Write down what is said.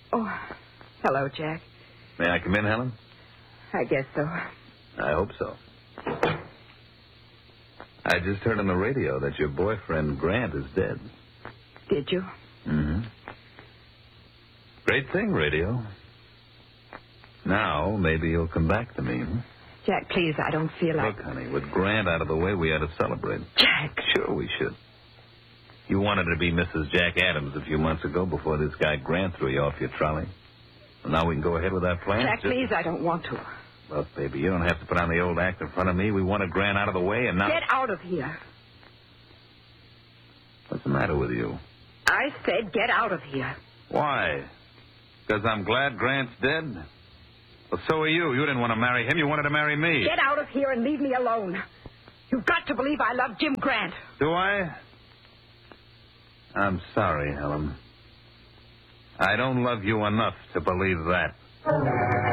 Oh, hello, Jack. May I come in, Helen? I guess so. I hope so. I just heard on the radio that your boyfriend, Grant, is dead. Did you? Mm-hmm. Great thing, radio. Now, maybe you'll come back to me. Jack, please, I don't feel like... Look, honey, with Grant out of the way, we ought to celebrate. Jack! Sure we should. You wanted to be Mrs. Jack Adams a few months ago before this guy Grant threw you off your trolley. Well, now we can go ahead with that plan. Jack, please, I don't want to. Look, baby, you don't have to put on the old act in front of me. We wanted Grant out of the way, and now... Get out of here. What's the matter with you? I said get out of here. Why? Because I'm glad Grant's dead? Well, so are you. You didn't want to marry him. You wanted to marry me. Get out of here and leave me alone. You've got to believe I love Jim Grant. Do I? I'm sorry, Helen. I don't love you enough to believe that.